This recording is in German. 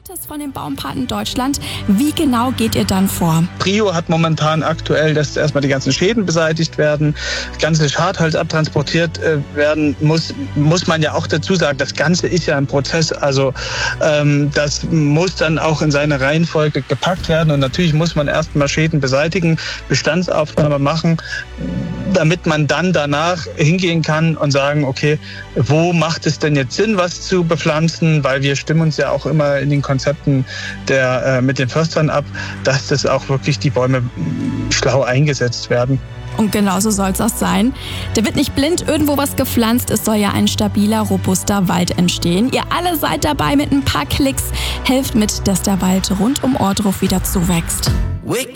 hört es von den Baumpaten Deutschland. Wie genau geht ihr dann vor? Prio hat momentan aktuell, dass erstmal die ganzen Schäden beseitigt werden, das ganze Schadholz abtransportiert werden muss man ja auch dazu sagen, das Ganze ist ja ein Prozess, also das muss dann auch in seine Reihenfolge gepackt werden und natürlich muss man erstmal Schäden beseitigen, Bestandsaufnahme machen, damit man dann danach hingehen kann und sagen, okay, wo macht es denn jetzt Sinn, was zu bepflanzen, weil wir stimmen uns ja auch immer in den Konzepten mit den Förstern ab, dass das auch wirklich die Bäume schlau eingesetzt werden. Und genau so soll es auch sein. Da wird nicht blind irgendwo was gepflanzt, es soll ja ein stabiler, robuster Wald entstehen. Ihr alle seid dabei mit ein paar Klicks, helft mit, dass der Wald rund um Ohrdruf wieder zuwächst.